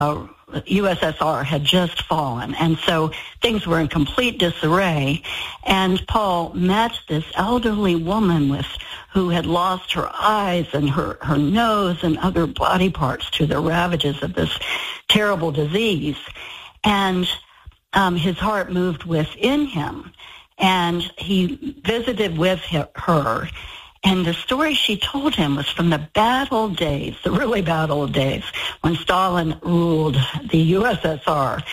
USSR had just fallen, and so things were in complete disarray. And Paul met this elderly woman who had lost her eyes and her nose and other body parts to the ravages of this terrible disease. And his heart moved within him, and he visited with her. And the story she told him was from the bad old days, the really bad old days, when Stalin ruled the USSR.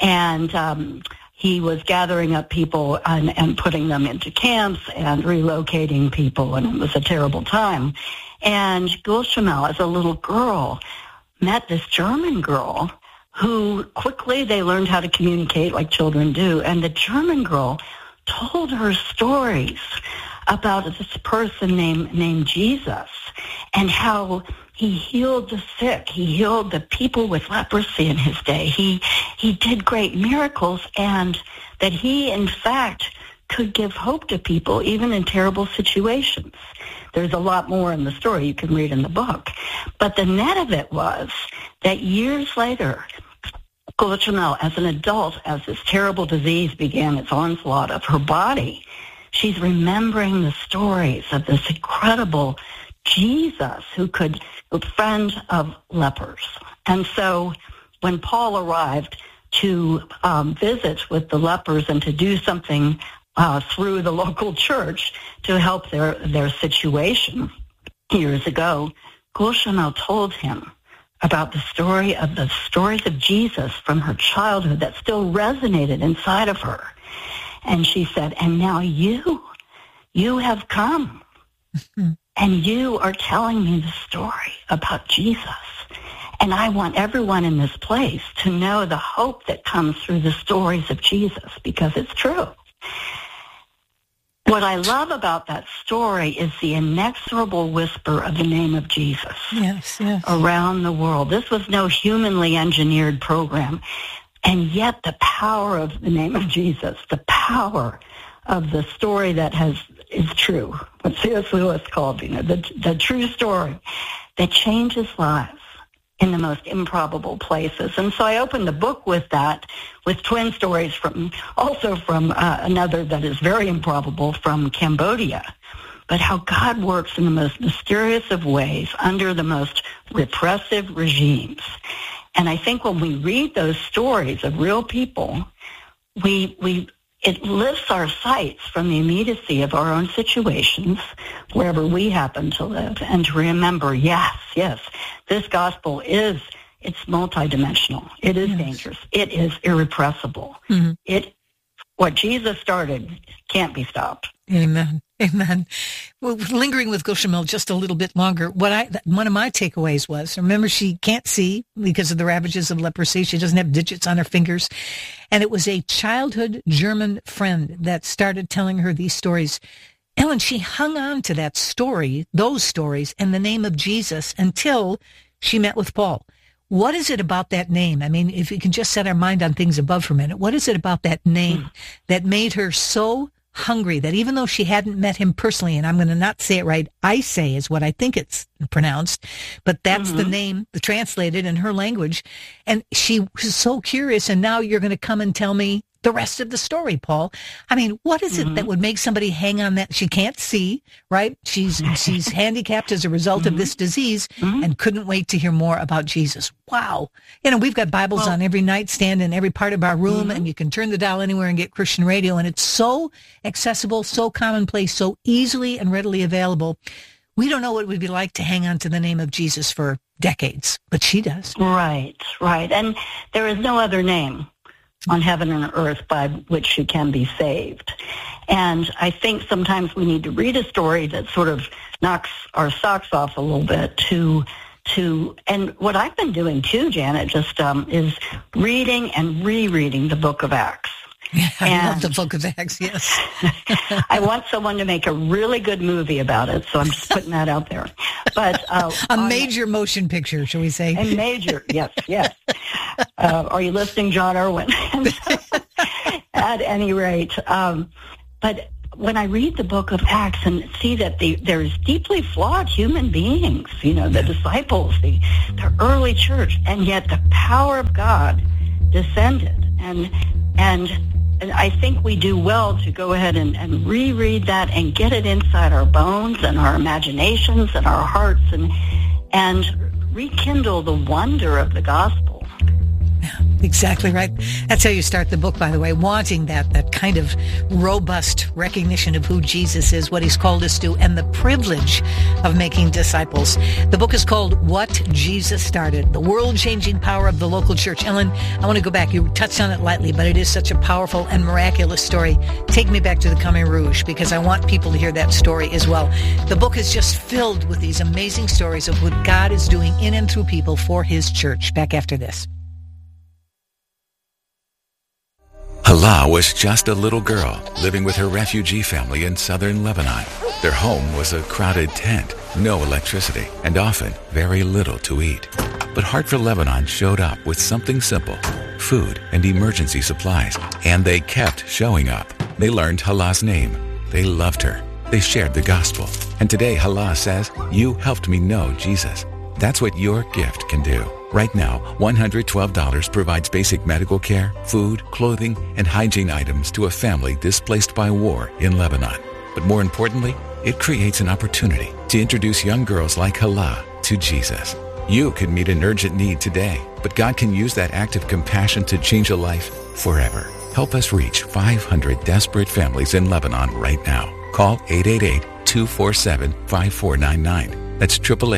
And he was gathering up people and putting them into camps and relocating people, and it was a terrible time. And Gul Shamel, as a little girl, met this German girl who quickly they learned how to communicate like children do. And the German girl told her stories about this person named Jesus and how he healed the sick. He healed the people with leprosy in his day. He did great miracles, and that he, in fact, could give hope to people even in terrible situations. There's a lot more in the story you can read in the book. But the net of it was that years later, Gul Shamel, as an adult, as this terrible disease began its onslaught of her body, she's remembering the stories of this incredible Jesus who could be a friend of lepers. And so when Paul arrived to visit with the lepers and to do something through the local church to help their situation years ago, Gul Shamel told him about the stories of Jesus from her childhood that still resonated inside of her. And she said, and now you have come, and you are telling me the story about Jesus. And I want everyone in this place to know the hope that comes through the stories of Jesus, because it's true. What I love about that story is the inexorable whisper of the name of Jesus around the world. This was no humanly engineered program. And yet the power of the name of Jesus, the power of the story that is true, what C.S. Lewis called, the true story that changes lives in the most improbable places. And so I opened the book with that, with twin stories from another that is very improbable from Cambodia. But how God works in the most mysterious of ways under the most repressive regimes. And I think when we read those stories of real people, it lifts our sights from the immediacy of our own situations, wherever we happen to live, and to remember, yes, this gospel it's multidimensional. It is dangerous. It is irrepressible. Mm-hmm. What Jesus started can't be stopped. Amen. Amen. Well, lingering with Gul Shamel just a little bit longer, one of my takeaways was, remember, she can't see because of the ravages of leprosy. She doesn't have digits on her fingers. And it was a childhood German friend that started telling her these stories. Ellen, she hung on to those stories, and the name of Jesus until she met with Paul. What is it about that name? I mean, if we can just set our mind on things above for a minute, what is it about that name that made her so hungry that even though she hadn't met him personally, and I'm going to not say it right, Isay is what I think it's pronounced, but that's the name, the translated in her language, and she was so curious, and now you're going to come and tell me the rest of the story, Paul. I mean, what is it that would make somebody hang on that? She can't see, right? She's handicapped as a result of this disease and couldn't wait to hear more about Jesus. Wow. We've got Bibles on every nightstand in every part of our room, and you can turn the dial anywhere and get Christian radio, and it's so accessible, so commonplace, so easily and readily available. We don't know what it would be like to hang on to the name of Jesus for decades, but she does. Right. And there is no other name on heaven and earth by which you can be saved. And I think sometimes we need to read a story that sort of knocks our socks off a little bit and what I've been doing too, Janet, just is reading and rereading the book of Acts. I love the book of Acts, yes. I want someone to make a really good movie about it, so I'm just putting that out there. But a major motion picture, shall we say? A major, yes. Are you listening, John Irwin? At any rate, but when I read the book of Acts and see that there's deeply flawed human beings, the disciples, the early church, and yet the power of God descended. And I think we do well to go ahead and reread that and get it inside our bones and our imaginations and our hearts and rekindle the wonder of the gospel. Yeah, exactly right. That's how you start the book, by the way, wanting that kind of robust recognition of who Jesus is, what he's called us to, and the privilege of making disciples. The book is called What Jesus Started, the world-changing power of the local church. Ellen, I want to go back. You touched on it lightly, but it is such a powerful and miraculous story. Take me back to the Khmer Rouge, because I want people to hear that story as well. The book is just filled with these amazing stories of what God is doing in and through people for his church. Back after this. Hala was just a little girl living with her refugee family in southern Lebanon. Their home was a crowded tent, no electricity, and often very little to eat. But Heart for Lebanon showed up with something simple, food and emergency supplies, and they kept showing up. They learned Hala's name. They loved her. They shared the gospel. And today Hala says, "You helped me know Jesus." That's what your gift can do. Right now, $112 provides basic medical care, food, clothing, and hygiene items to a family displaced by war in Lebanon. But more importantly, it creates an opportunity to introduce young girls like Hala to Jesus. You could meet an urgent need today, but God can use that act of compassion to change a life forever. Help us reach 500 desperate families in Lebanon right now. Call 888-247-5499. That's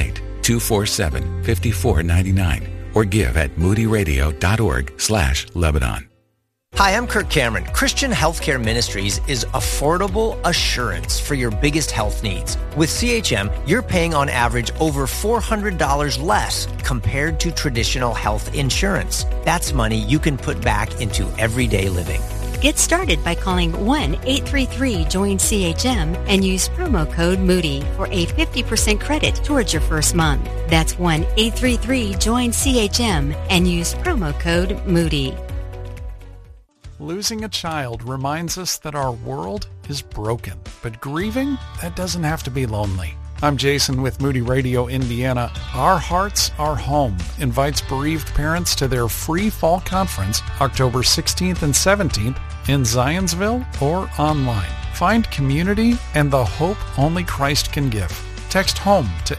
888-247-5499 or give at moodyradio.org/Lebanon. Hi, I'm Kirk Cameron. Christian Healthcare Ministries is affordable assurance for your biggest health needs. With CHM, you're paying on average over $400 less compared to traditional health insurance. That's money you can put back into everyday living. Get started by calling 1-833-JOIN-CHM and use promo code Moody for a 50% credit towards your first month. That's 1-833-JOIN-CHM and use promo code Moody. Losing a child reminds us that our world is broken, but grieving, that doesn't have to be lonely. I'm Jason with Moody Radio Indiana. Our Hearts, Our Home invites bereaved parents to their free fall conference October 16th and 17th in Zionsville or online. Find community and the hope only Christ can give. Text HOME to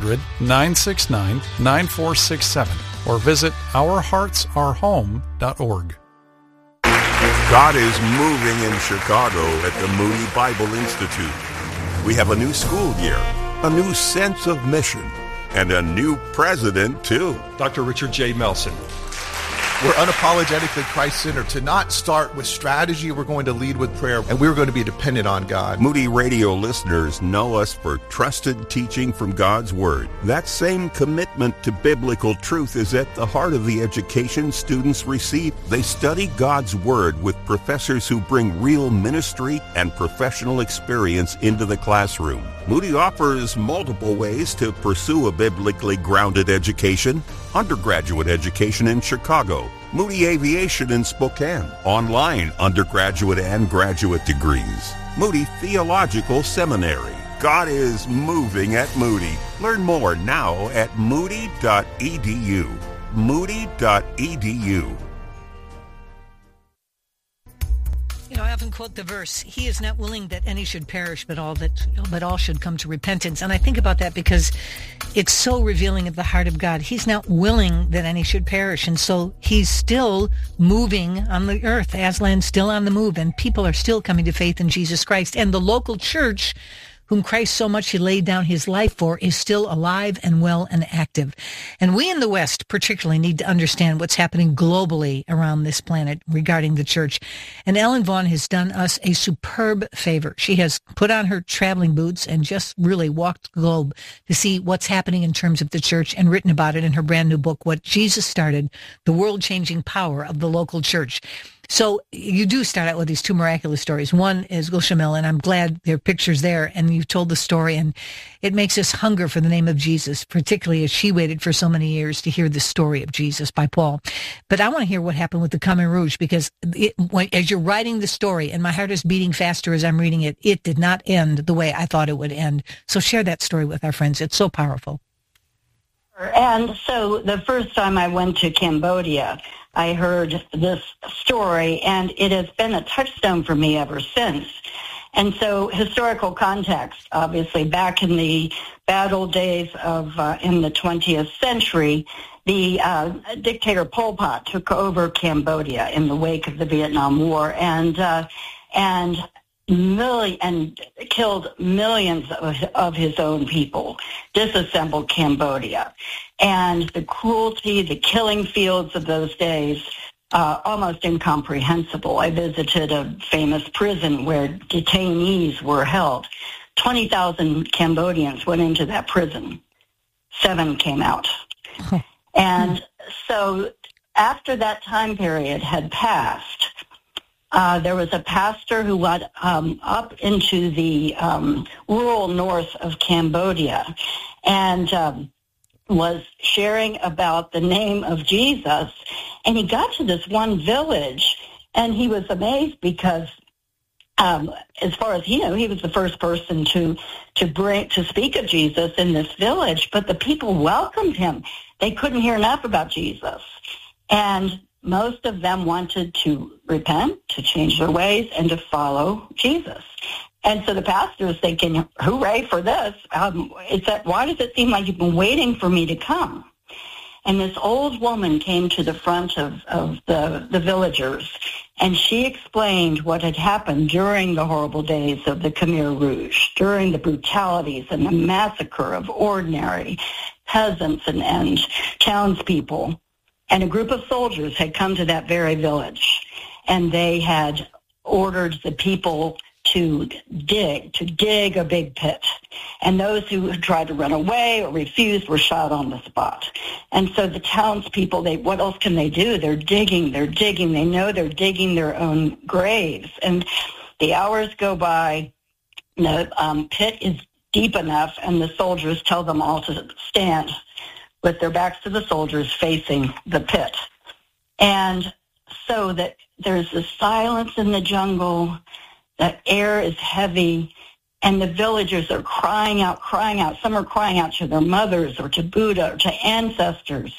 800-969-9467 or visit ourheartsourhome.org. God is moving in Chicago at the Moody Bible Institute. We have a new school year, a new sense of mission, and a new president, too. Dr. Richard J. Melson. We're unapologetically Christ-centered. To not start with strategy, we're going to lead with prayer, and we're going to be dependent on God. Moody Radio listeners know us for trusted teaching from God's Word. That same commitment to biblical truth is at the heart of the education students receive. They study God's Word with professors who bring real ministry and professional experience into the classroom. Moody offers multiple ways to pursue a biblically grounded education. Undergraduate education in Chicago, Moody Aviation in Spokane, online undergraduate and graduate degrees, Moody Theological Seminary. God is moving at Moody. Learn more now at moody.edu. Moody.edu. I often quote the verse, "He is not willing that any should perish, but all should come to repentance." And I think about that because it's so revealing of the heart of God. He's not willing that any should perish, and so he's still moving on the earth. Aslan's still on the move, and people are still coming to faith in Jesus Christ. And the local church, whom Christ so much he laid down his life for, is still alive and well and active. And we in the West particularly need to understand what's happening globally around this planet regarding the church. And Ellen Vaughn has done us a superb favor. She has put on her traveling boots and just really walked the globe to see what's happening in terms of the church and written about it in her brand new book, What Jesus Started, the world-changing power of the local church. So you do start out with these two miraculous stories. One is Gulshamil, and I'm glad there are pictures there, and you've told the story, and it makes us hunger for the name of Jesus, particularly as she waited for so many years to hear the story of Jesus by Paul. But I want to hear what happened with the Khmer Rouge, because as you're writing the story, and my heart is beating faster as I'm reading it, it did not end the way I thought it would end. So share that story with our friends. It's so powerful. And so the first time I went to Cambodia, I heard this story, and it has been a touchstone for me ever since. And so historical context, obviously, back in the bad old days of in the 20th century, the dictator Pol Pot took over Cambodia in the wake of the Vietnam War and killed millions of his own people, disassembled Cambodia. And the cruelty, the killing fields of those days, almost incomprehensible. I visited a famous prison where detainees were held. 20,000 Cambodians went into that prison. 7 came out. And so after that time period had passed, there was a pastor who went up into the rural north of Cambodia and was sharing about the name of Jesus. And he got to this one village, and he was amazed because as far as he knew, he was the first person to speak of Jesus in this village, but the people welcomed him. They couldn't hear enough about Jesus. And most of them wanted to repent, to change their ways, and to follow Jesus. And so the pastor is thinking, hooray for this. Why does it seem like you've been waiting for me to come? And this old woman came to the front of the villagers, and she explained what had happened during the horrible days of the Khmer Rouge, during the brutalities and the massacre of ordinary peasants and townspeople. And a group of soldiers had come to that very village, and they had ordered the people to dig a big pit. And those who tried to run away or refused were shot on the spot. And so the townspeople, what else can they do? They're digging. They know they're digging their own graves. And the hours go by, the pit is deep enough, and the soldiers tell them all to stand with their backs to the soldiers facing the pit. And so that there's a silence in the jungle. The air is heavy, and the villagers are crying out. Some are crying out to their mothers or to Buddha or to ancestors.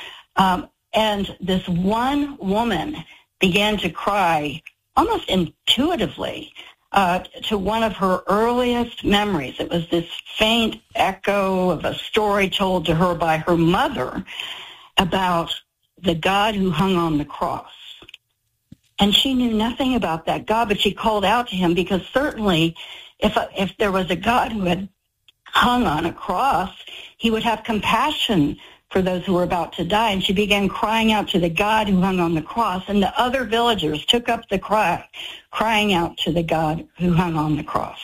And this one woman began to cry almost intuitively to one of her earliest memories. It was this faint echo of a story told to her by her mother about the God who hung on the cross. And she knew nothing about that God, but she called out to him because certainly if there was a God who had hung on a cross, he would have compassion for those who were about to die. And she began crying out to the God who hung on the cross. And the other villagers took up the cry, crying out to the God who hung on the cross.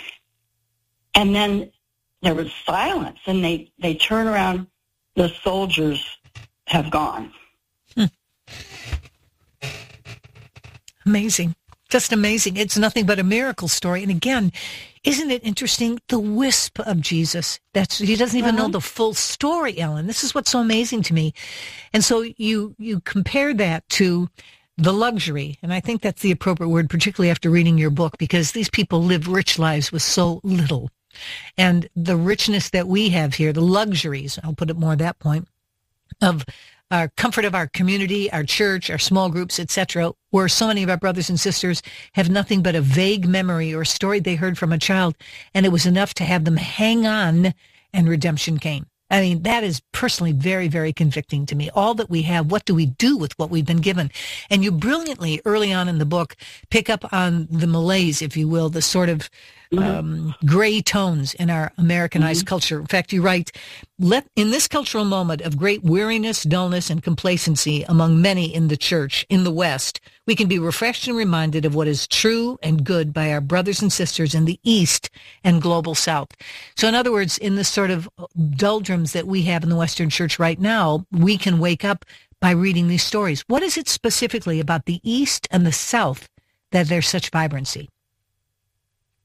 And then there was silence, and they turn around. The soldiers have gone. Amazing. Just amazing. It's nothing but a miracle story. And again, isn't it interesting? The wisp of Jesus. He doesn't even know the full story, Ellen. This is what's so amazing to me. And so you compare that to the luxury. And I think that's the appropriate word, particularly after reading your book, because these people live rich lives with so little. And the richness that we have here, the luxuries, I'll put it more at that point, of our comfort of our community, our church, our small groups, etc., where so many of our brothers and sisters have nothing but a vague memory or a story they heard from a child, and it was enough to have them hang on, and redemption came. I mean, that is personally very, very convicting to me. All that we have, what do we do with what we've been given? And you brilliantly, early on in the book, pick up on the malaise, if you will, the sort of gray tones in our Americanized culture. In fact, you write, in this cultural moment of great weariness, dullness, and complacency among many in the church, in the West, we can be refreshed and reminded of what is true and good by our brothers and sisters in the East and global South. So in other words, in this sort of doldrums that we have in the Western church right now, we can wake up by reading these stories. What is it specifically about the East and the South that there's such vibrancy?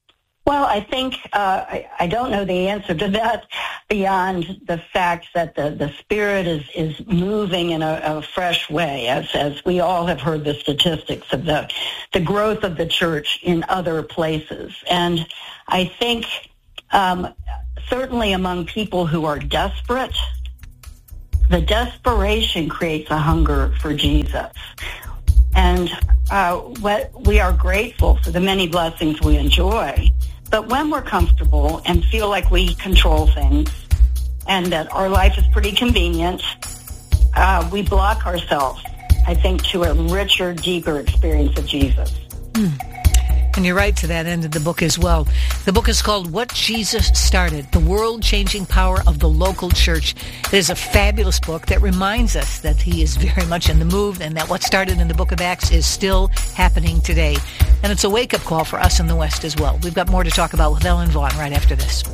Well, I think I don't know the answer to that beyond the fact that the Spirit is moving in a fresh way, as we all have heard the statistics of the growth of the church in other places. And I think certainly among people who are desperate, the desperation creates a hunger for Jesus. And we are grateful for the many blessings we enjoy. But when we're comfortable and feel like we control things and that our life is pretty convenient, we block ourselves, I think, to a richer, deeper experience of Jesus. And you're right to that end of the book as well. The book is called What Jesus Started, The World-Changing Power of the Local Church. It is a fabulous book that reminds us that he is very much in the move and that what started in the book of Acts is still happening today. And it's a wake-up call for us in the West as well. We've got more to talk about with Ellen Vaughn right after this.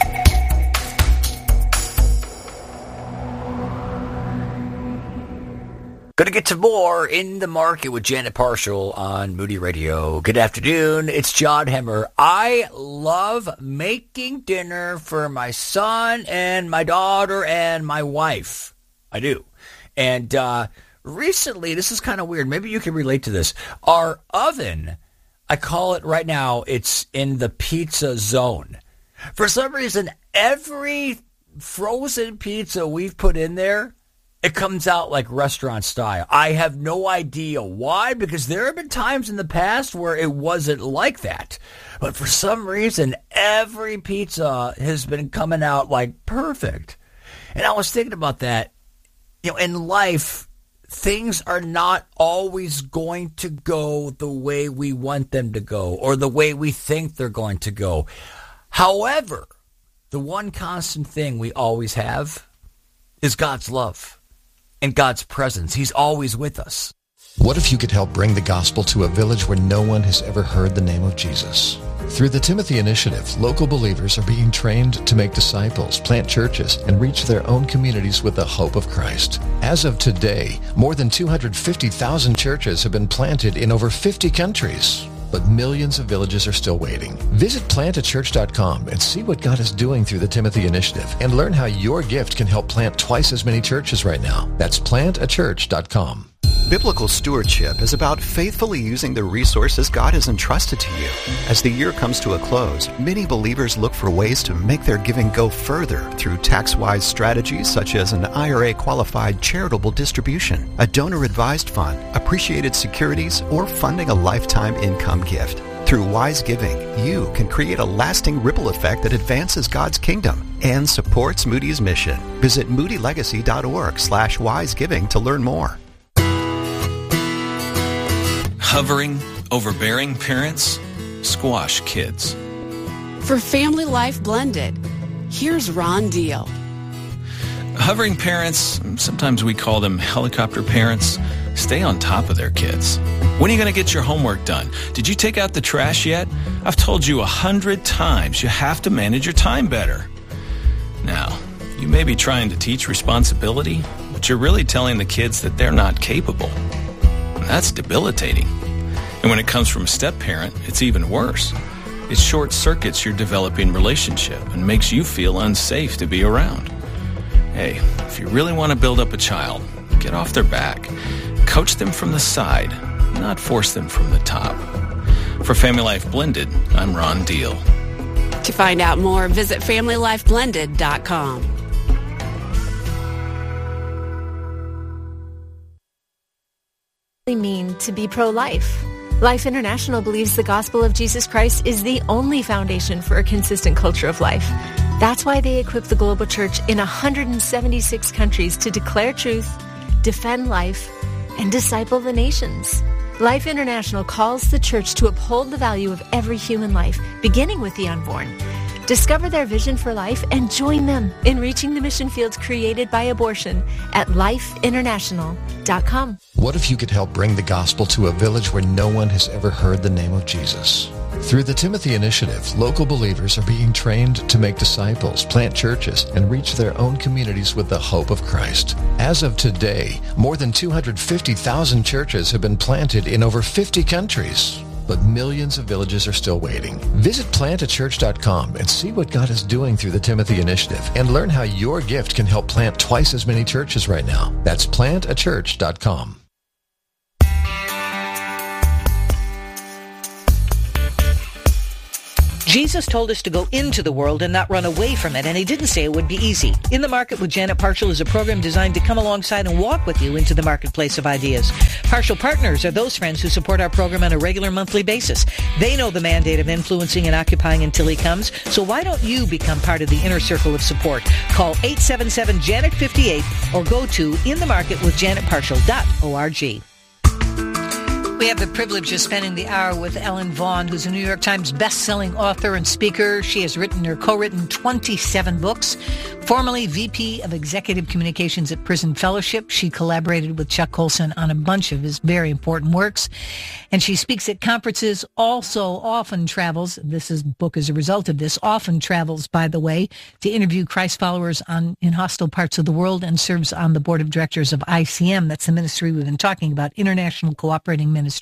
Going to get to more In the Market with Janet Parshall on Moody Radio. Good afternoon. It's John Hemmer. I love making dinner for my son and my daughter and my wife. I do. And recently, this is kind of weird. Maybe you can relate to this. Our oven, I call it right now, it's in the pizza zone. For some reason, every frozen pizza we've put in there, it comes out like restaurant style. I have no idea why, because there have been times in the past where it wasn't like that. But for some reason, every pizza has been coming out like perfect. And I was thinking about that. You know, in life, things are not always going to go the way we want them to go or the way we think they're going to go. However, the one constant thing we always have is God's love. And God's presence. He's always with us. What if you could help bring the gospel to a village where no one has ever heard the name of Jesus? Through the Timothy Initiative, local believers are being trained to make disciples, plant churches, and reach their own communities with the hope of Christ. As of today, more than 250,000 churches have been planted in over 50 countries. But millions of villages are still waiting. Visit plantachurch.com and see what God is doing through the Timothy Initiative and learn how your gift can help plant twice as many churches right now. That's plantachurch.com. Biblical stewardship is about faithfully using the resources God has entrusted to you. As the year comes to a close, many believers look for ways to make their giving go further through tax-wise strategies such as an IRA-qualified charitable distribution, a donor-advised fund, appreciated securities, or funding a lifetime income gift. Through wise giving, you can create a lasting ripple effect that advances God's kingdom and supports Moody's mission. Visit moodylegacy.org/wisegiving to learn more. Hovering, overbearing parents squash kids. For Family Life Blended, here's Ron Deal. Hovering parents, sometimes we call them helicopter parents, stay on top of their kids. When are you going to get your homework done? Did you take out the trash yet? I've told you 100 times you have to manage your time better. Now, you may be trying to teach responsibility, but you're really telling the kids that they're not capable. And that's debilitating. And when it comes from a step-parent, it's even worse. It short-circuits your developing relationship and makes you feel unsafe to be around. Hey, if you really want to build up a child, get off their back. Coach them from the side, not force them from the top. For Family Life Blended, I'm Ron Deal. To find out more, visit FamilyLifeBlended.com. Mean to be pro-life. Life International believes the gospel of Jesus Christ is the only foundation for a consistent culture of life. That's why they equip the global church in 176 countries to declare truth, defend life, and disciple the nations. Life International calls the church to uphold the value of every human life, beginning with the unborn. Discover their vision for life and join them in reaching the mission fields created by abortion at lifeinternational.com. What if you could help bring the gospel to a village where no one has ever heard the name of Jesus? Through the Timothy Initiative, local believers are being trained to make disciples, plant churches, and reach their own communities with the hope of Christ. As of today, more than 250,000 churches have been planted in over 50 countries. but millions of villages are still waiting. Visit plantachurch.com and see what God is doing through the Timothy Initiative and learn how your gift can help plant twice as many churches right now. That's plantachurch.com. Jesus told us to go into the world and not run away from it, and he didn't say it would be easy. In the Market with Janet Parshall is a program designed to come alongside and walk with you into the marketplace of ideas. Parshall Partners are those friends who support our program on a regular monthly basis. They know the mandate of influencing and occupying until he comes, so why don't you become part of the inner circle of support? Call 877-JANET-58 or go to inthemarketwithjanetparshall.org. We have the privilege of spending the hour with Ellen Vaughn, who's a New York Times best-selling author and speaker. She has written or co-written 27 books. Formerly VP of Executive Communications at Prison Fellowship, she collaborated with Chuck Colson on a bunch of his very important works. And she speaks at conferences, also often travels, book is a result of this, often travels, by the way, to interview Christ followers in hostile parts of the world, and serves on the board of directors of ICM. That's the ministry we've been talking about, International Cooperating Ministries.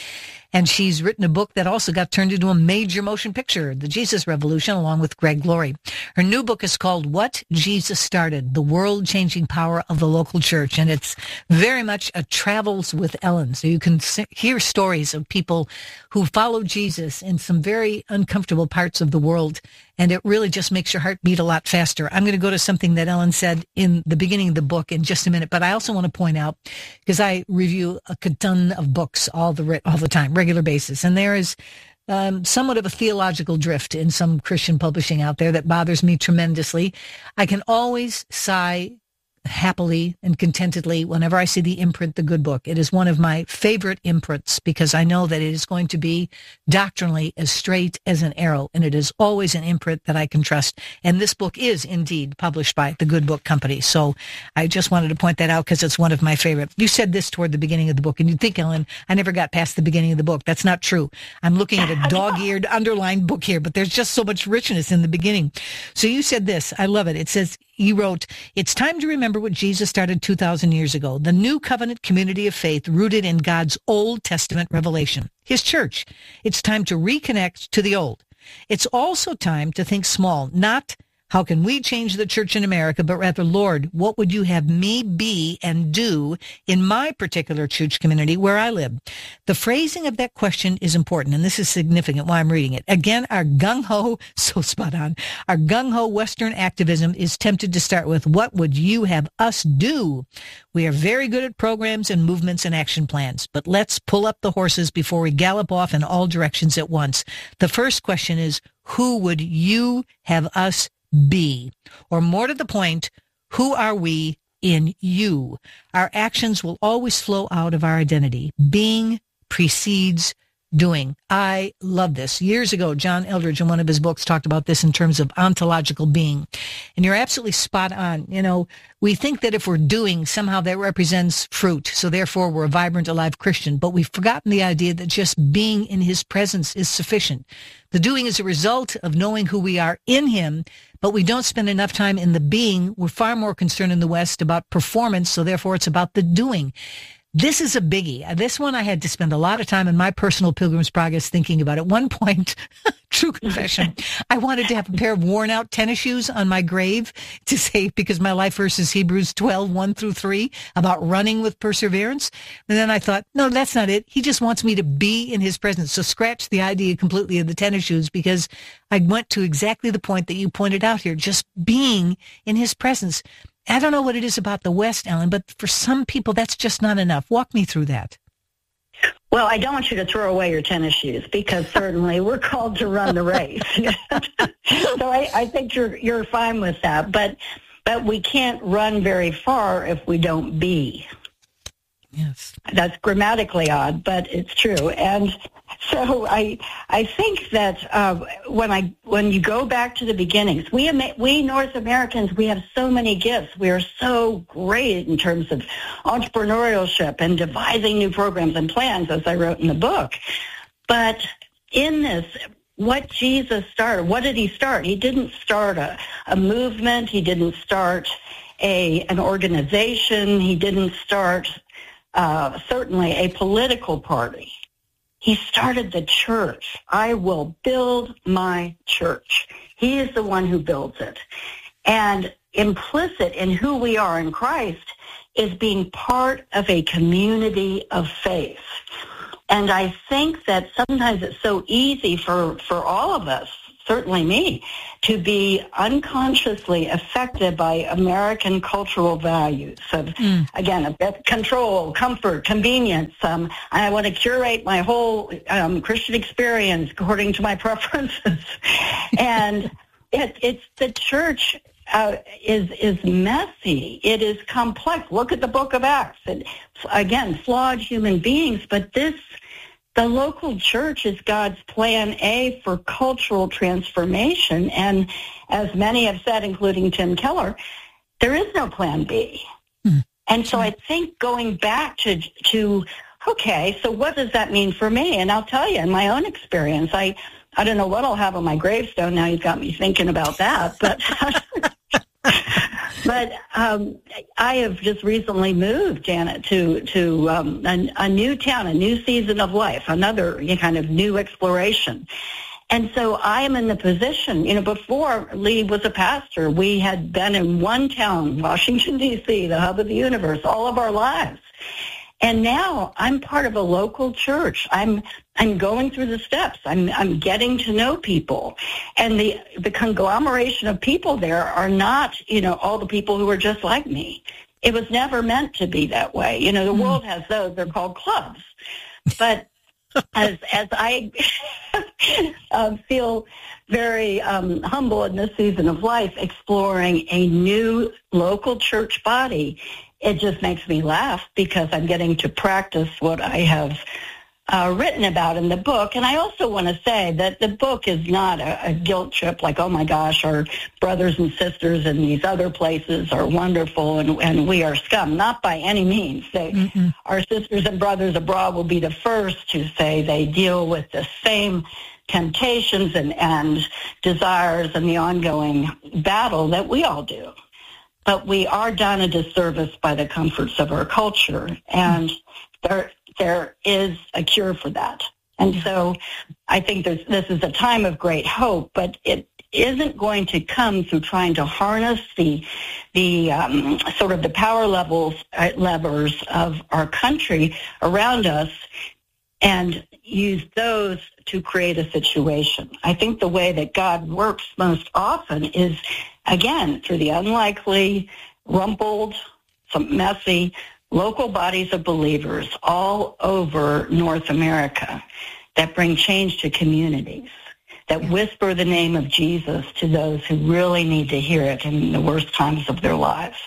And she's written a book that also got turned into a major motion picture, The Jesus Revolution, along with Greg Laurie. Her new book is called What Jesus Started, The World-Changing Power of the Local Church. And it's very much a travels with Ellen. So you can hear stories of people who followed Jesus in some very uncomfortable parts of the world. And it really just makes your heart beat a lot faster. I'm going to go to something that Ellen said in the beginning of the book in just a minute, but I also want to point out, because I review a ton of books all the time, regular basis, and there is somewhat of a theological drift in some Christian publishing out there that bothers me tremendously. I can always sigh happily and contentedly whenever I see the imprint, The Good Book. It is one of my favorite imprints because I know that it is going to be doctrinally as straight as an arrow, and it is always an imprint that I can trust. And this book is indeed published by the Good Book Company. So I just wanted to point that out because it's one of my favorite. You said this toward the beginning of the book, and you'd think, Ellen, I never got past the beginning of the book. That's not true. I'm looking at a dog-eared underlined book here, but there's just so much richness in the beginning. So you said this. I love it. It says, you wrote, "It's time to remember what Jesus started 2,000 years ago, the new covenant community of faith rooted in God's Old Testament revelation, his church. It's time to reconnect to the old. It's also time to think small, not how can we change the church in America, but rather, Lord, what would you have me be and do in my particular church community where I live?" The phrasing of that question is important, and this is significant why I'm reading it. Again, our gung-ho, so spot on, our gung-ho Western activism is tempted to start with, what would you have us do? We are very good at programs and movements and action plans, but let's pull up the horses before we gallop off in all directions at once. The first question is, who would you have us be? Or more to the point, who are we in you? Our actions will always flow out of our identity. Being precedes doing. I love this. Years ago, John Eldredge in one of his books talked about this in terms of ontological being. And you're absolutely spot on. You know, we think that if we're doing, somehow that represents fruit. So therefore, we're a vibrant, alive Christian. But we've forgotten the idea that just being in his presence is sufficient. The doing is a result of knowing who we are in him, but we don't spend enough time in the being. We're far more concerned in the West about performance, so therefore it's about the doing. This is a biggie. This one I had to spend a lot of time in my personal pilgrim's progress thinking about. At one point, true confession, I wanted to have a pair of worn out tennis shoes on my grave to say, because my life verse is Hebrews 12, 1-3, about running with perseverance. And then I thought, no, that's not it. He just wants me to be in his presence. So scratch the idea completely of the tennis shoes, because I went to exactly the point that you pointed out here, just being in his presence. I don't know what it is about the West, Ellen, but for some people, that's just not enough. Walk me through that. Well, I don't want you to throw away your tennis shoes, because certainly we're called to run the race. So I think you're fine with that. But we can't run very far if we don't be. Yes. That's grammatically odd, but it's true. And so I think that when you go back to the beginnings, we North Americans, we have so many gifts. We are so great in terms of entrepreneurship and devising new programs and plans, as I wrote in the book. But in this, what Jesus started, what did he start? He didn't start a movement. He didn't start an organization. He didn't start certainly a political party. He started the church. I will build my church. He is the one who builds it. And implicit in who we are in Christ is being part of a community of faith. And I think that sometimes it's so easy for all of us, certainly me, to be unconsciously affected by American cultural values of, again, control, comfort, convenience. I want to curate my whole Christian experience according to my preferences. And it's the church is messy. It is complex. Look at the book of Acts. And again, flawed human beings, but the local church is God's plan A for cultural transformation. And as many have said, including Tim Keller, there is no plan B. And so I think going back to okay, so what does that mean for me? And I'll tell you, in my own experience, I don't know what I'll have on my gravestone. Now you've got me thinking about that. But but I have just recently moved, Janet, to a new town, a new season of life, another kind of new exploration. And so I am in the position, before Lee was a pastor, we had been in one town, Washington, D.C., the hub of the universe, all of our lives. And now I'm part of a local church. I'm going through the steps. I'm getting to know people. And the conglomeration of people there are not, all the people who are just like me. It was never meant to be that way. The world has those. They're called clubs. But as I feel very humble in this season of life, exploring a new local church body, it just makes me laugh because I'm getting to practice what I have written about in the book. And I also want to say that the book is not a guilt trip like, oh my gosh, our brothers and sisters in these other places are wonderful and we are scum. Not by any means. Our sisters and brothers abroad will be the first to say they deal with the same temptations and desires and the ongoing battle that we all do. But we are done a disservice by the comforts of our culture, and there is a cure for that. And so I think this is a time of great hope, but it isn't going to come through trying to harness the sort of the power levers of our country around us and use those to create a situation. I think the way that God works most often is, again, through the unlikely, rumpled, some messy, local bodies of believers all over North America that bring change to communities, that whisper the name of Jesus to those who really need to hear it in the worst times of their lives.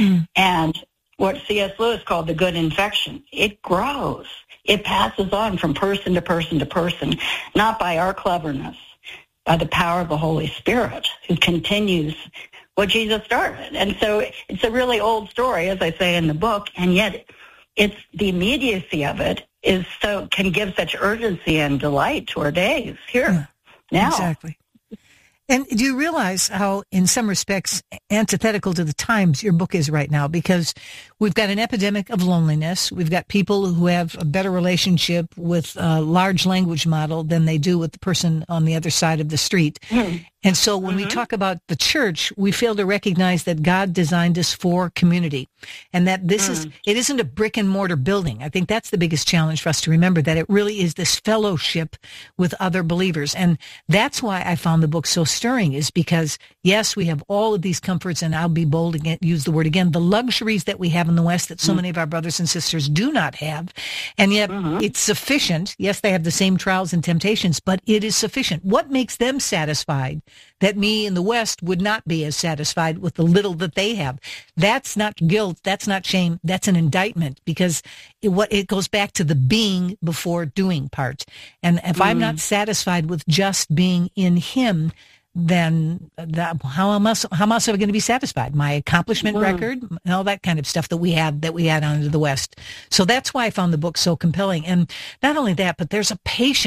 And what C.S. Lewis called the good infection, it grows. It passes on from person to person to person, not by our cleverness, by the power of the Holy Spirit, who continues what Jesus started. And so it's a really old story, as I say in the book, and yet it's the immediacy of it can give such urgency and delight to our days here, now. Exactly. And do you realize how, in some respects, antithetical to the times your book is right now? Because we've got an epidemic of loneliness. We've got people who have a better relationship with a large language model than they do with the person on the other side of the street. And so when we talk about the church, we fail to recognize that God designed us for community and that it isn't a brick and mortar building. I think that's the biggest challenge for us to remember, that it really is this fellowship with other believers. And that's why I found the book so stirring, is because, yes, we have all of these comforts, and I'll be bold again, use the word again, the luxuries that we have in the West that so many of our brothers and sisters do not have. And yet it's sufficient. Yes, they have the same trials and temptations, but it is sufficient. What makes them satisfied that me in the West would not be as satisfied with the little that they have? That's not guilt. That's not shame. That's an indictment, because it goes back to the being before doing part. And if I'm not satisfied with just being in Him, then how else am I going to be satisfied? My accomplishment record and all that kind of stuff that we had under the West. So that's why I found the book so compelling. And not only that, but there's a patience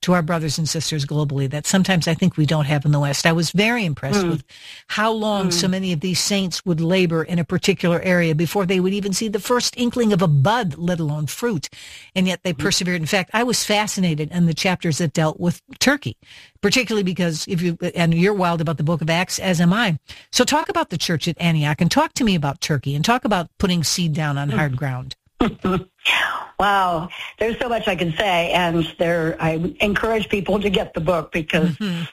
to our brothers and sisters globally that sometimes I think we don't have in the West. I was very impressed with how long so many of these saints would labor in a particular area before they would even see the first inkling of a bud, let alone fruit. And yet they persevered. In fact, I was fascinated in the chapters that dealt with Turkey, particularly because and you're wild about the book of Acts, as am I. So talk about the church at Antioch and talk to me about Turkey and talk about putting seed down on hard ground. Wow, there's so much I can say, and I encourage people to get the book because Jen,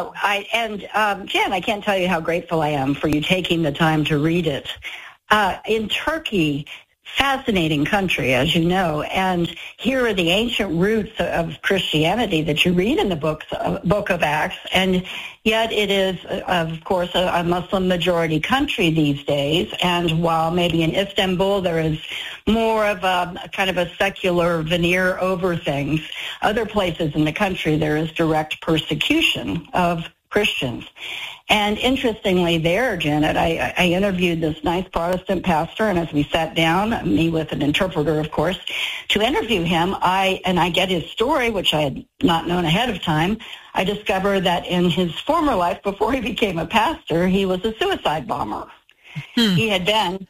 I can't tell you how grateful I am for you taking the time to read it. In Turkey, fascinating country, as you know, and here are the ancient roots of Christianity that you read in the book of Acts, and yet it is, of course, a Muslim majority country these days, and while maybe in Istanbul there is more of a kind of a secular veneer over things, other places in the country there is direct persecution of Christians. And interestingly there, Janet, I interviewed this nice Protestant pastor, and as we sat down, me with an interpreter, of course, to interview him, I get his story, which I had not known ahead of time. I discovered that in his former life, before he became a pastor, he was a suicide bomber. He had been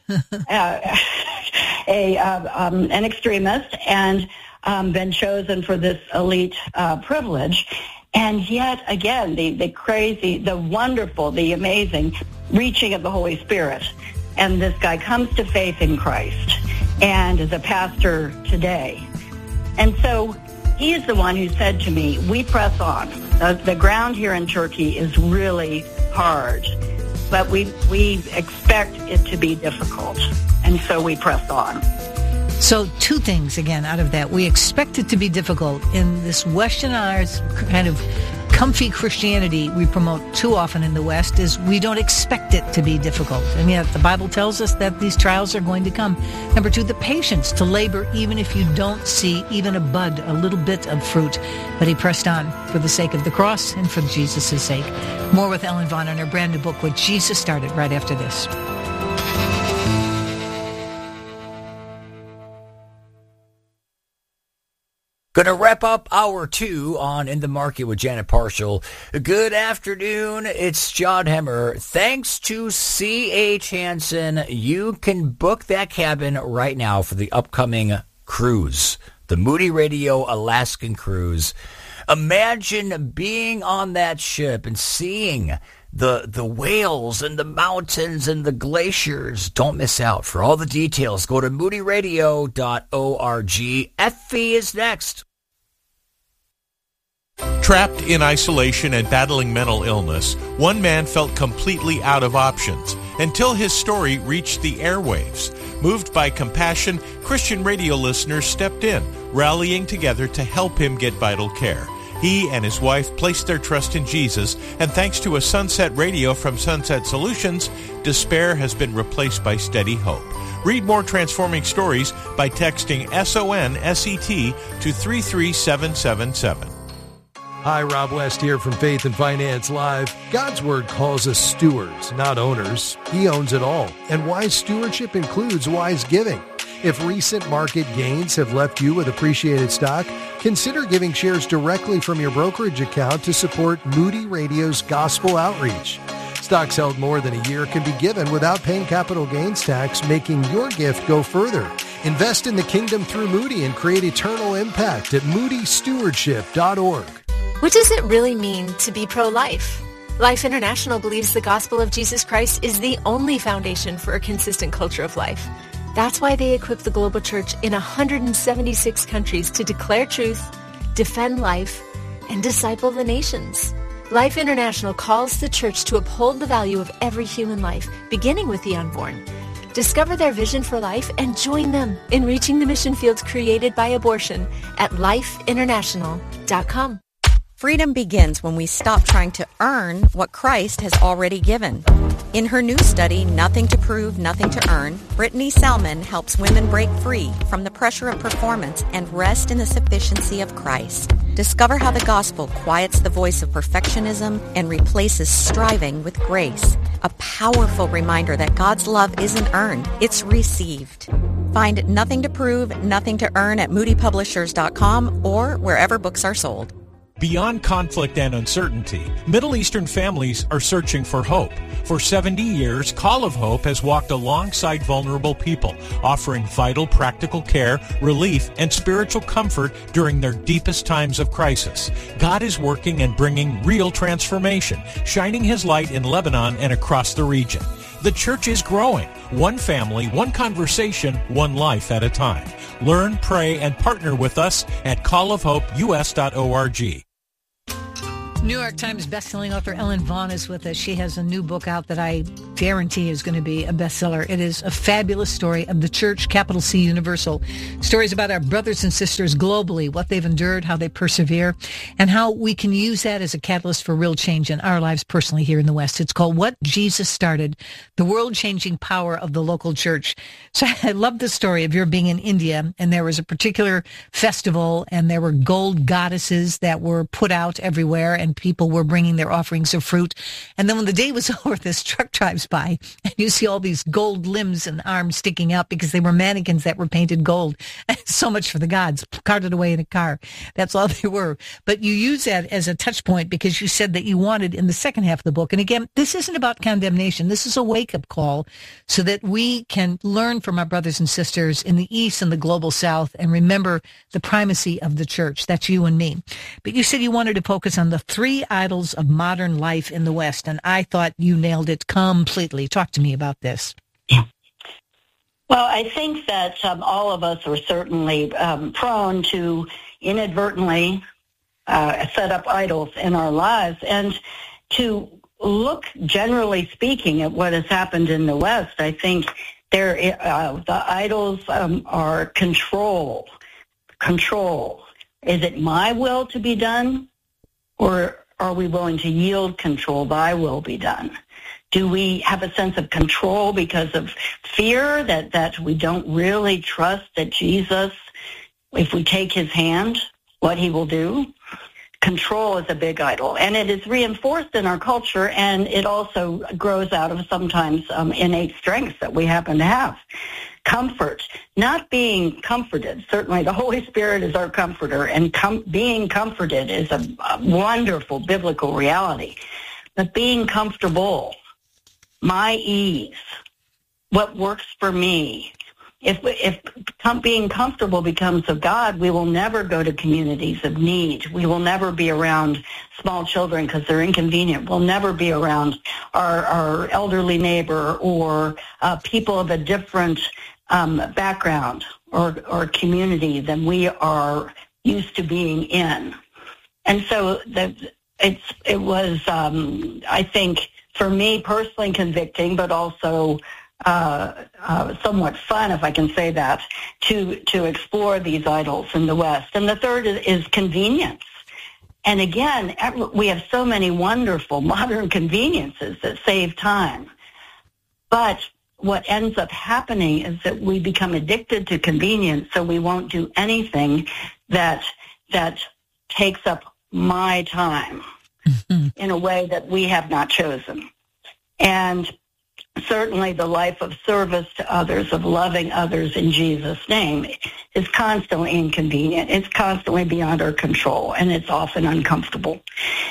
an extremist and been chosen for this elite privilege. And yet, again, the crazy, the wonderful, the amazing reaching of the Holy Spirit. And this guy comes to faith in Christ and is a pastor today. And so he is the one who said to me, we press on. The ground here in Turkey is really hard, but we expect it to be difficult. And so we press on. So two things, again, out of that. We expect it to be difficult. In this westernized kind of comfy Christianity we promote too often in the West is we don't expect it to be difficult. And yet the Bible tells us that these trials are going to come. Number two, the patience to labor even if you don't see even a bud, a little bit of fruit. But he pressed on for the sake of the cross and for Jesus' sake. More with Ellen Vaughn on her brand new book, What Jesus Started, right after this. Going to wrap up hour 2 on In the Market with Janet Parshall. Good afternoon. It's John Hemmer. Thanks to C.H. Hansen, you can book that cabin right now for the upcoming cruise, the Moody Radio Alaskan Cruise. Imagine being on that ship and seeing the whales and the mountains and the glaciers. Don't miss out. For all the details, go to moodyradio.org. Effie is next. Trapped in isolation and battling mental illness, one man felt completely out of options until his story reached the airwaves. Moved by compassion, Christian radio listeners stepped in, rallying together to help him get vital care. He and his wife placed their trust in Jesus, and thanks to a Sunset Radio from Sunset Solutions, despair has been replaced by steady hope. Read more transforming stories by texting SONSET to 33777. Hi, Rob West here from Faith and Finance Live. God's Word calls us stewards, not owners. He owns it all, and wise stewardship includes wise giving. If recent market gains have left you with appreciated stock, consider giving shares directly from your brokerage account to support Moody Radio's gospel outreach. Stocks held more than a year can be given without paying capital gains tax, making your gift go further. Invest in the kingdom through Moody and create eternal impact at moodystewardship.org. What does it really mean to be pro-life? Life International believes the gospel of Jesus Christ is the only foundation for a consistent culture of life. That's why they equip the global church in 176 countries to declare truth, defend life, and disciple the nations. Life International calls the church to uphold the value of every human life, beginning with the unborn. Discover their vision for life and join them in reaching the mission fields created by abortion at lifeinternational.com. Freedom begins when we stop trying to earn what Christ has already given. In her new study, Nothing to Prove, Nothing to Earn, Brittany Selman helps women break free from the pressure of performance and rest in the sufficiency of Christ. Discover how the gospel quiets the voice of perfectionism and replaces striving with grace. A powerful reminder that God's love isn't earned, it's received. Find Nothing to Prove, Nothing to Earn at moodypublishers.com or wherever books are sold. Beyond conflict and uncertainty, Middle Eastern families are searching for hope. For 70 years, Call of Hope has walked alongside vulnerable people, offering vital practical care, relief, and spiritual comfort during their deepest times of crisis. God is working and bringing real transformation, shining His light in Lebanon and across the region. The church is growing, one family, one conversation, one life at a time. Learn, pray, and partner with us at callofhopeus.org. New York Times bestselling author Ellen Vaughn is with us. She has a new book out that I guarantee is going to be a bestseller. It is a fabulous story of the church, capital C, universal. Stories about our brothers and sisters globally, what they've endured, how they persevere, and how we can use that as a catalyst for real change in our lives personally here in the West. It's called What Jesus Started, the world-changing power of the local church. So I love the story of your being in India, and there was a particular festival, and there were gold goddesses that were put out everywhere, and people were bringing their offerings of fruit. And then when the day was over, this truck drives by, and you see all these gold limbs and arms sticking out because they were mannequins that were painted gold. So much for the gods, carted away in a car. That's all they were. But you use that as a touch point because you said that you wanted in the second half of the book. And again, this isn't about condemnation. This is a wake-up call so that we can learn from our brothers and sisters in the East and the global South and remember the primacy of the church. That's you and me. But you said you wanted to focus on the 3 idols of modern life in the West, and I thought you nailed it completely. Talk to me about this. Well, I think that all of us are certainly prone to inadvertently set up idols in our lives, and to look, generally speaking, at what has happened in the West. I think the idols are control. Control. Is it my will to be done? Or are we willing to yield control? Thy will be done. Do we have a sense of control because of fear that we don't really trust that Jesus, if we take His hand, what He will do? Control is a big idol, and it is reinforced in our culture, and it also grows out of sometimes innate strengths that we happen to have. Comfort, not being comforted. Certainly the Holy Spirit is our comforter, and being comforted is a wonderful biblical reality. But being comfortable, my ease, what works for me. If being comfortable becomes of God, we will never go to communities of need. We will never be around small children because they're inconvenient. We'll never be around our elderly neighbor or people of a different background or community than we are used to being in. And so it was, I think, for me personally convicting, but also somewhat fun, if I can say that, to explore these idols in the West. And the third is convenience. And again, we have so many wonderful modern conveniences that save time. But what ends up happening is that we become addicted to convenience, so we won't do anything that takes up my time in a way that we have not chosen. And certainly the life of service to others, of loving others in Jesus' name, is constantly inconvenient. It's constantly beyond our control, and it's often uncomfortable.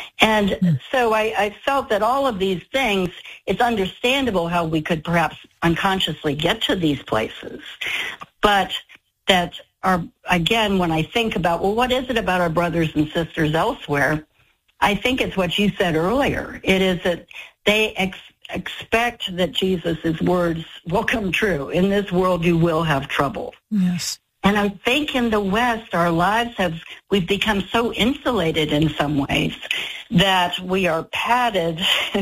And so I felt that all of these things, it's understandable how we could perhaps unconsciously get to these places, but that are, again, when I think about, well, what is it about our brothers and sisters elsewhere? I think it's what you said earlier. It is that they expect that Jesus' words will come true. In this world, you will have trouble. Yes. And I think in the West, our lives we've become so insulated in some ways that we are padded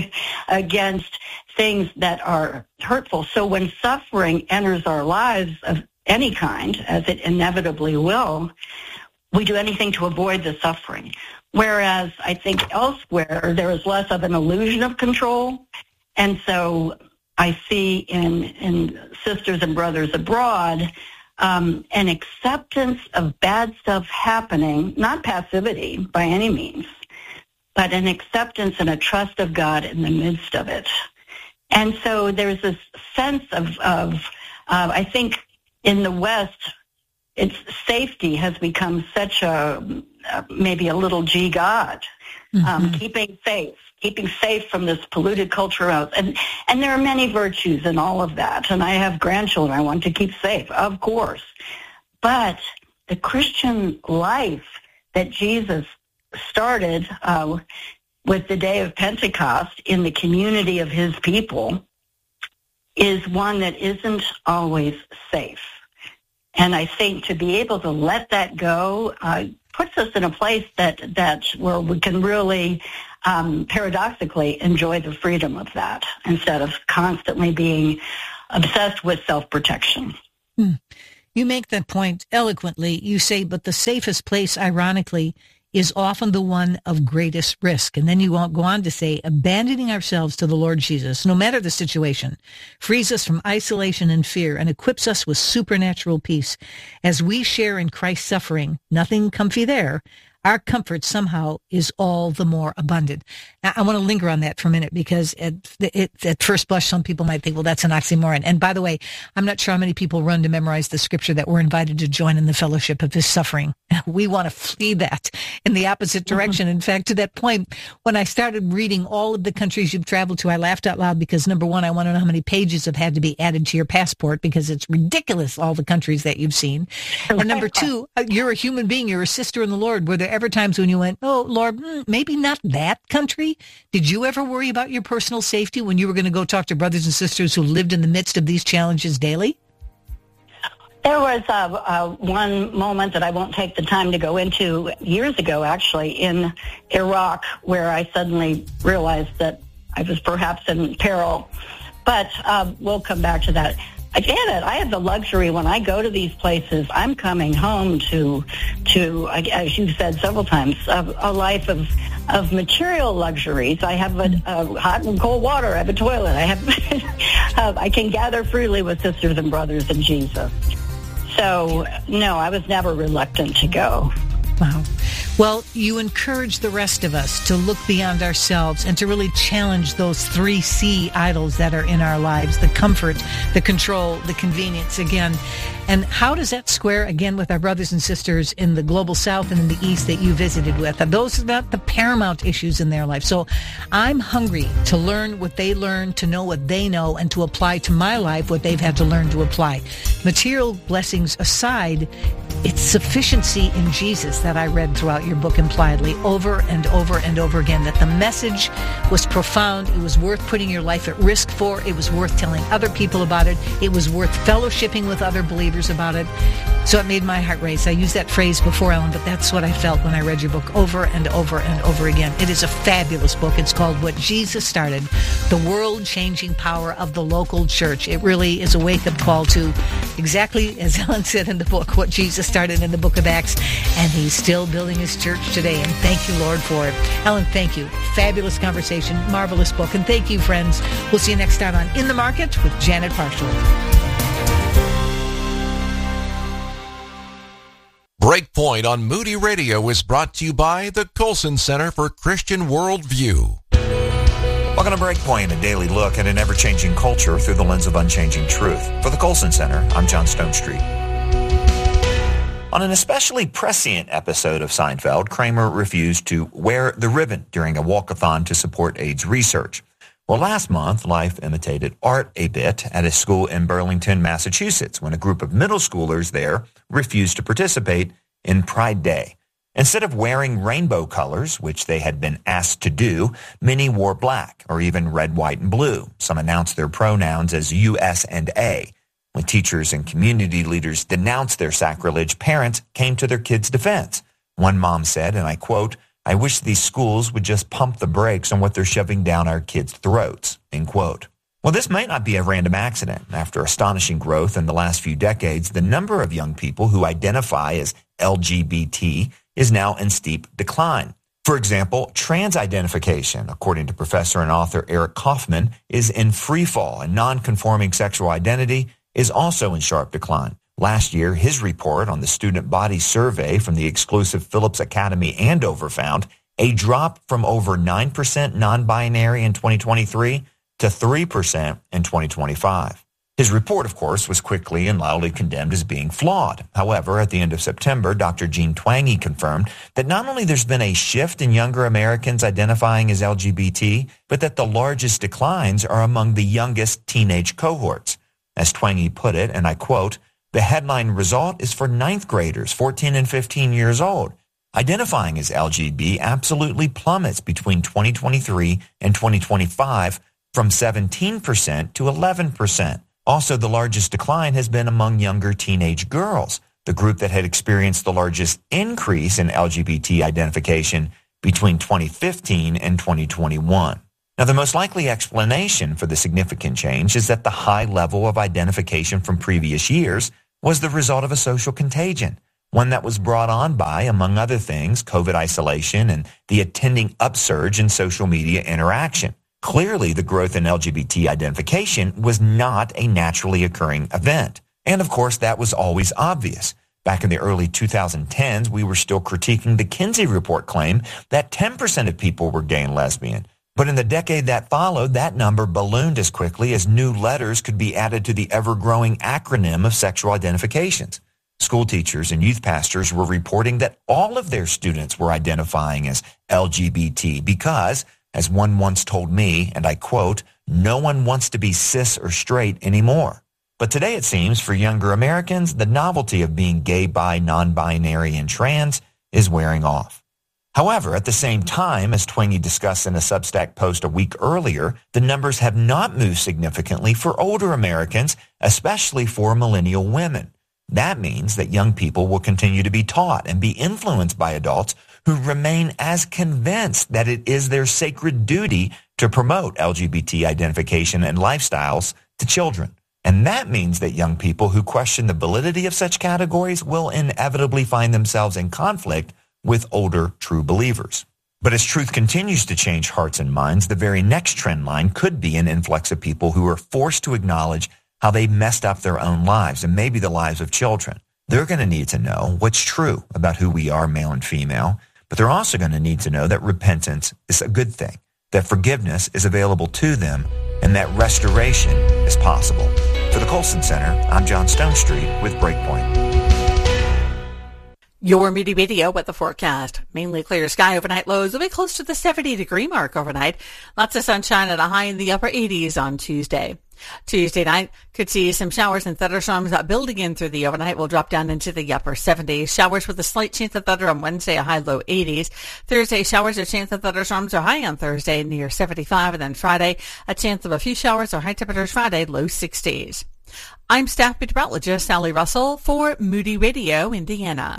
against things that are hurtful. So when suffering enters our lives of any kind, as it inevitably will, we do anything to avoid the suffering. Whereas I think elsewhere, there is less of an illusion of control. And so I see in sisters and brothers abroad an acceptance of bad stuff happening, not passivity by any means, but an acceptance and a trust of God in the midst of it. And so there's this sense of I think in the West, its safety has become such a maybe a little G God, keeping safe from this polluted culture out. And there are many virtues in all of that. And I have grandchildren I want to keep safe, of course. But the Christian life that Jesus started with the day of Pentecost in the community of his people is one that isn't always safe. And I think to be able to let that go puts us in a place that where we can really paradoxically enjoy the freedom of that instead of constantly being obsessed with self-protection. You make that point eloquently. You say, but the safest place, ironically, is often the one of greatest risk. And then you won't go on to say, abandoning ourselves to the Lord Jesus, no matter the situation, frees us from isolation and fear and equips us with supernatural peace. As we share in Christ's suffering, nothing comfy there, our comfort somehow is all the more abundant. Now, I want to linger on that for a minute because at first blush, some people might think, well, that's an oxymoron. And by the way, I'm not sure how many people run to memorize the scripture that we're invited to join in the fellowship of his suffering. We want to flee that in the opposite direction. In fact, to that point, when I started reading all of the countries you've traveled to, I laughed out loud because, number one, I want to know how many pages have had to be added to your passport because it's ridiculous, all the countries that you've seen. And number two, you're a human being. You're a sister in the Lord. Were there ever times when you went, oh, Lord, maybe not that country? Did you ever worry about your personal safety when you were going to go talk to brothers and sisters who lived in the midst of these challenges daily? There was one moment that I won't take the time to go into years ago, actually, in Iraq, where I suddenly realized that I was perhaps in peril. But we'll come back to that. Janet, I have the luxury when I go to these places, I'm coming home to as you've said several times, a life of material luxuries. I have a hot and cold water. I have a toilet. I have I can gather freely with sisters and brothers in Jesus. So, no, I was never reluctant to go. Wow. Well, you encourage the rest of us to look beyond ourselves and to really challenge those 3C idols that are in our lives, the comfort, the control, the convenience, again. And how does that square, again, with our brothers and sisters in the global south and in the east that you visited with? Are those about the paramount issues in their life? So I'm hungry to learn what they learn, to know what they know, and to apply to my life what they've had to learn to apply. Material blessings aside, it's sufficiency in Jesus that I read throughout your book impliedly over and over and over again, that the message was profound. It was worth putting your life at risk for. It was worth telling other people about it. It was worth fellowshipping with other believers about it. So it made my heart race. I used that phrase before, Ellen, but that's what I felt when I read your book over and over and over again. It is a fabulous book. It's called What Jesus Started, the world-changing power of the local church. It really is a wake-up call to exactly, as Ellen said in the book, what Jesus started in the book of Acts, and he's still building his church today, and thank you, Lord, for it. Ellen, thank you. Fabulous conversation, marvelous book, and thank you, friends. We'll see you next time on In the Market with Janet Parshall. Breakpoint on Moody Radio is brought to you by the Colson Center for Christian Worldview. Welcome to Breakpoint, a daily look at an ever-changing culture through the lens of unchanging truth. For the Colson Center, I'm John Stonestreet. On an especially prescient episode of Seinfeld, Kramer refused to wear the ribbon during a walkathon to support AIDS research. Well, last month, life imitated art a bit at a school in Burlington, Massachusetts, when a group of middle schoolers there refused to participate in Pride Day. Instead of wearing rainbow colors, which they had been asked to do, many wore black or even red, white, and blue. Some announced their pronouns as US and A. When teachers and community leaders denounced their sacrilege, parents came to their kids' defense. One mom said, and I quote, "I wish these schools would just pump the brakes on what they're shoving down our kids' throats," end quote. Well, this might not be a random accident. After astonishing growth in the last few decades, the number of young people who identify as LGBT is now in steep decline. For example, trans identification, according to professor and author Eric Kaufman, is in free fall, and non-conforming sexual identity is also in sharp decline. Last year, his report on the student body survey from the exclusive Phillips Academy Andover found a drop from over 9% non-binary in 2023 to 3% in 2025. His report, of course, was quickly and loudly condemned as being flawed. However, at the end of September, Dr. Jean Twenge confirmed that not only there's been a shift in younger Americans identifying as LGBT, but that the largest declines are among the youngest teenage cohorts. As Twenge put it, and I quote, "The headline result is for ninth graders, 14 and 15 years old. Identifying as LGB absolutely plummets between 2023 and 2025 from 17% to 11%. Also, the largest decline has been among younger teenage girls, the group that had experienced the largest increase in LGBT identification between 2015 and 2021. Now, the most likely explanation for the significant change is that the high level of identification from previous years was the result of a social contagion, one that was brought on by, among other things, COVID isolation and the attending upsurge in social media interaction. Clearly, the growth in LGBT identification was not a naturally occurring event. And of course, that was always obvious. Back in the early 2010s, we were still critiquing the Kinsey Report claim that 10% of people were gay and lesbian. But in the decade that followed, that number ballooned as quickly as new letters could be added to the ever-growing acronym of sexual identifications. School teachers and youth pastors were reporting that all of their students were identifying as LGBT because, as one once told me, and I quote, "No one wants to be cis or straight anymore." But today it seems for younger Americans, the novelty of being gay, bi, non-binary, and trans is wearing off. However, at the same time, as Twenge discussed in a Substack post a week earlier, the numbers have not moved significantly for older Americans, especially for millennial women. That means that young people will continue to be taught and be influenced by adults who remain as convinced that it is their sacred duty to promote LGBT identification and lifestyles to children. And that means that young people who question the validity of such categories will inevitably find themselves in conflict with older true believers. But as truth continues to change hearts and minds, the very next trend line could be an influx of people who are forced to acknowledge how they messed up their own lives and maybe the lives of children. They're going to need to know what's true about who we are, male and female, but they're also going to need to know that repentance is a good thing, that forgiveness is available to them, and that restoration is possible. For the Colson Center, I'm John Stonestreet with Breakpoint. Your Moody Radio with the forecast. Mainly clear sky overnight, lows will be close to the 70-degree mark overnight. Lots of sunshine at a high in the upper 80s on Tuesday. Tuesday night could see some showers and thunderstorms building in through the overnight. Will drop down into the upper 70s. Showers with a slight chance of thunder on Wednesday, a high low 80s. Thursday, showers or chance of thunderstorms are high on Thursday near 75. And then Friday, a chance of a few showers or high temperatures Friday, low 60s. I'm staff meteorologist Sally Russell for Moody Radio, Indiana.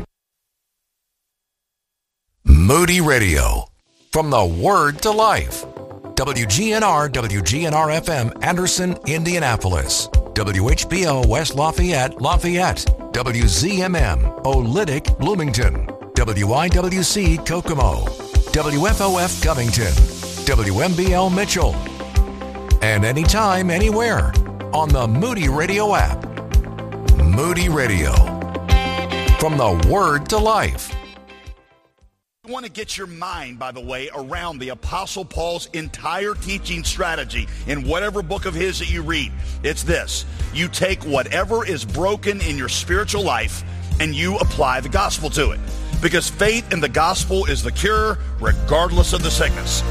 Moody Radio. From the Word to Life. WGNR, WGNR-FM, Anderson, Indianapolis. WHBO, West Lafayette, WZMM, Olytic, Bloomington. WIWC, Kokomo. WFOF, Covington. WMBL, Mitchell. And anytime, anywhere, on the Moody Radio app. Moody Radio. From the Word to Life. You want to get your mind, by the way, around the Apostle Paul's entire teaching strategy in whatever book of his that you read. It's this. You take whatever is broken in your spiritual life and you apply the gospel to it. Because faith in the gospel is the cure regardless of the sickness.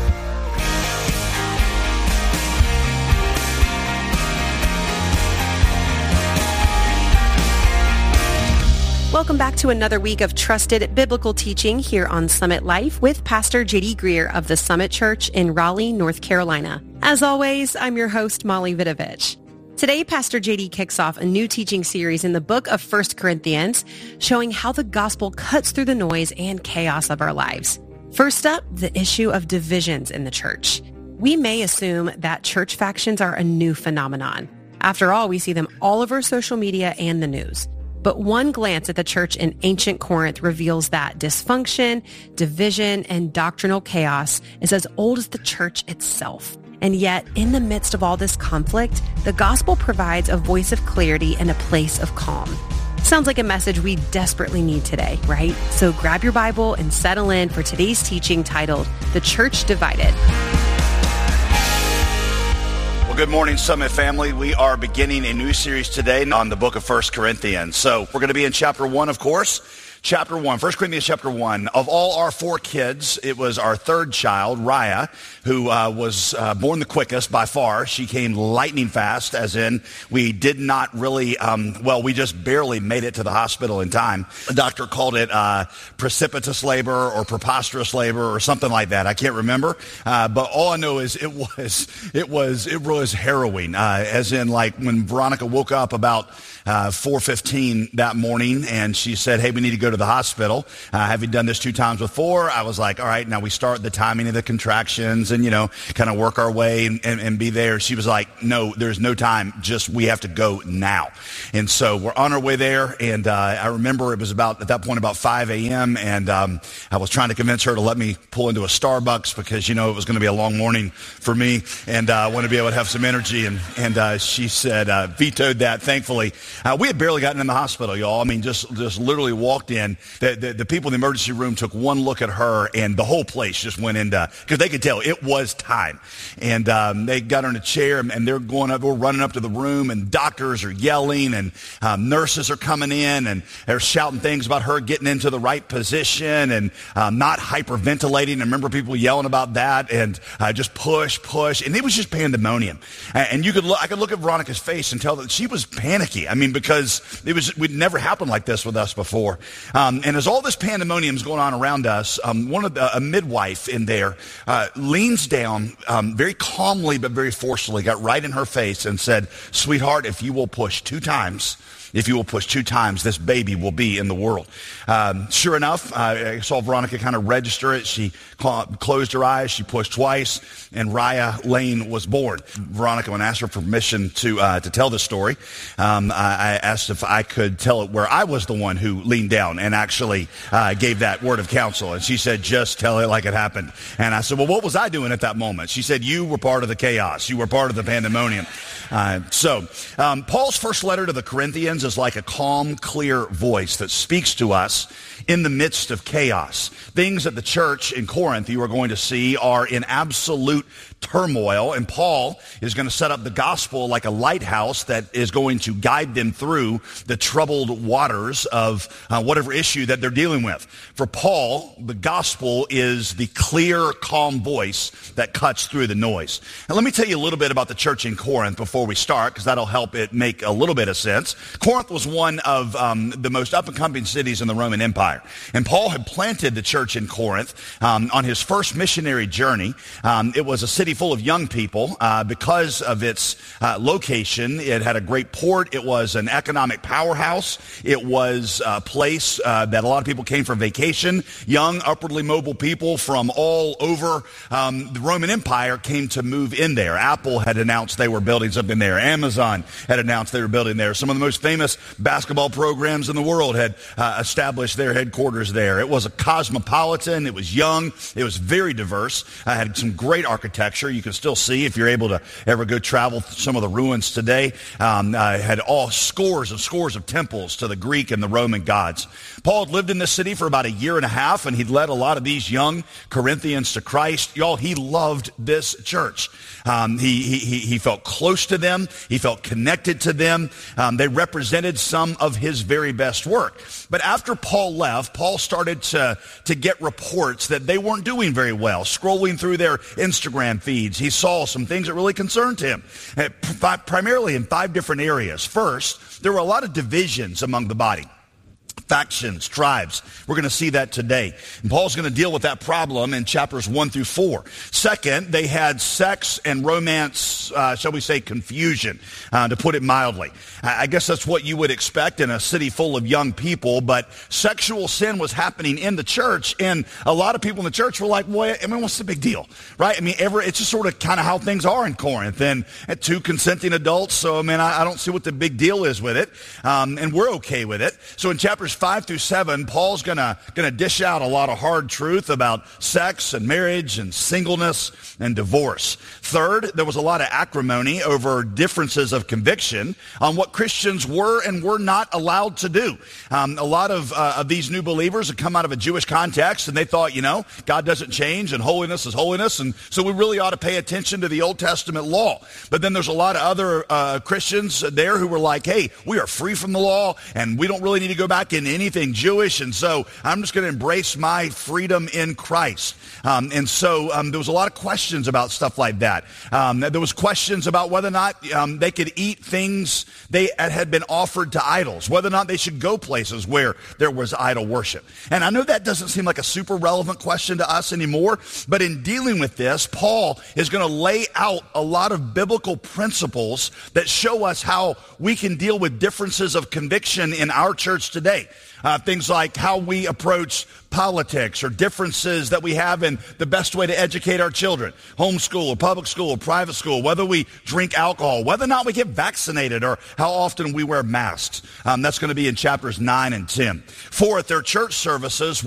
Welcome back to another week of trusted biblical teaching here on Summit Life with Pastor J.D. Greer of the Summit Church in Raleigh, North Carolina. As always, I'm your host, Molly Vidovich. Today, Pastor J.D. kicks off a new teaching series in the book of 1 Corinthians, showing how the gospel cuts through the noise and chaos of our lives. First up, the issue of divisions in the church. We may assume that church factions are a new phenomenon. After all, we see them all over social media and the news. But one glance at the church in ancient Corinth reveals that dysfunction, division, and doctrinal chaos is as old as the church itself. And yet, in the midst of all this conflict, the gospel provides a voice of clarity and a place of calm. Sounds like a message we desperately need today, right? So grab your Bible and settle in for today's teaching titled, The Church Divided. Well, Good morning, Summit family. We are beginning a new series today on the book of 1 Corinthians. So we're going to be in chapter 1, of course. Chapter 1, 1 Corinthians chapter 1. Of all our 4 kids, it was our third child, Raya, who was born the quickest by far. She came lightning fast, as in we did not really, we just barely made it to the hospital in time. The doctor called it precipitous labor or preposterous labor or something like that. I can't remember. But all I know is it was harrowing, as in like when Veronica woke up about 4:15 that morning and she said, hey, we need to go to the hospital. Have you done this 2 times before? I was like, all right, now we start the timing of the contractions and, kind of work our way and be there. She was like, no, there's no time. Just we have to go now. And so we're on our way there. And I remember it was at that point about 5 a.m. And I was trying to convince her to let me pull into a Starbucks because, it was going to be a long morning for me. And I want to be able to have some energy. And she said, vetoed that, thankfully. We had barely gotten in the hospital, y'all. I mean, just literally walked in. The people in the emergency room took one look at her, and the whole place just went into, because they could tell it was time. And they got her in a chair, and they're going up, we're running up to the room, and doctors are yelling, and nurses are coming in, and they're shouting things about her getting into the right position and not hyperventilating. I remember people yelling about that, and just push, and it was just pandemonium. And I could look at Veronica's face and tell that she was panicky. I mean, because we'd never happened like this with us before. And as all this pandemonium is going on around us, a midwife in there leans down very calmly but very forcefully, got right in her face and said, sweetheart, if you will push 2 times, this baby will be in the world. Sure enough, I saw Veronica kind of register it. She closed her eyes. She pushed twice, and Raya Lane was born. Veronica, when I asked her permission to tell this story, I asked if I could tell it where I was the one who leaned down and actually gave that word of counsel. And she said, just tell it like it happened. And I said, well, what was I doing at that moment? She said, you were part of the chaos. You were part of the pandemonium. Paul's first letter to the Corinthians is like a calm, clear voice that speaks to us in the midst of chaos. Things at the church in Corinth you are going to see are in absolute turmoil, and Paul is going to set up the gospel like a lighthouse that is going to guide them through the troubled waters of whatever issue that they're dealing with. For Paul, the gospel is the clear, calm voice that cuts through the noise. And let me tell you a little bit about the church in Corinth before we start, because that'll help it make a little bit of sense. Corinth was one of the most up-and-coming cities in the Roman Empire. And Paul had planted the church in Corinth on his first missionary journey. It was a city full of young people because of its location. It had a great port. It was an economic powerhouse. It was a place that a lot of people came for vacation. Young, upwardly mobile people from all over the Roman Empire came to move in there. Apple had announced they were building something there. Amazon had announced they were building there. Some of the most famous basketball programs in the world had established their headquarters there. It was a cosmopolitan. It was young. It was very diverse. Had some great architecture. You can still see if you're able to ever go travel some of the ruins today. Had all scores of temples to the Greek and the Roman gods. Paul had lived in this city for about 1.5 years, and he'd led a lot of these young Corinthians to Christ. Y'all, he loved this church. He felt close to them. He felt connected to them. They represented some of his very best work. But after Paul left, Paul started to get reports that they weren't doing very well. Scrolling through their Instagram feeds, he saw some things that really concerned him, primarily in 5 different areas. First, there were a lot of divisions among the body. Factions, tribes. We're going to see that today. And Paul's going to deal with that problem in chapters 1 through 4. Second, they had sex and romance, shall we say, confusion, to put it mildly. I guess that's what you would expect in a city full of young people, but sexual sin was happening in the church, and a lot of people in the church were like, well, I mean, what's the big deal, right? I mean, it's just sort of kind of how things are in Corinth, and 2 consenting adults, so, I mean, I don't see what the big deal is with it, and we're okay with it. So in chapters chapters 5 through 7, Paul's gonna dish out a lot of hard truth about sex and marriage and singleness and divorce. Third, there was a lot of acrimony over differences of conviction on what Christians were and were not allowed to do. A lot of these new believers had come out of a Jewish context, and they thought, God doesn't change, and holiness is holiness, and so we really ought to pay attention to the Old Testament law. But then there's a lot of other Christians there who were like, hey, we are free from the law, and we don't really need to go back into anything Jewish, and so I'm just going to embrace my freedom in Christ. And so there was a lot of questions about stuff like that. There was questions about whether or not they could eat things they had been offered to idols, whether or not they should go places where there was idol worship. And I know that doesn't seem like a super relevant question to us anymore, but in dealing with this, Paul is going to lay out a lot of biblical principles that show us how we can deal with differences of conviction in our church today. Things like how we approach politics or differences that we have in the best way to educate our children, homeschool or public school or private school, whether we drink alcohol, whether or not we get vaccinated, or how often we wear masks. That's going to be in chapters 9 and 10. Fourth, their church services